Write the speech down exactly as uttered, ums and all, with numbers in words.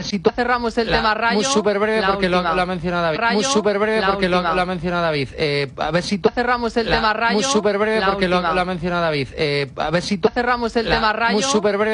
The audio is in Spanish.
si tú cerramos el La- tema Rayo. Muy súper breve la porque lo, última. lo ha mencionado David. Rayo, Muy súper breve la porque lo, última. lo ha mencionado David. Eh, a ver si tú cerramos el La- tema Rayo. Muy súper breve la porque lo, última. lo ha mencionado David. Eh, a ver si tú cerramos el La- tema Rayo. Muy súper breve.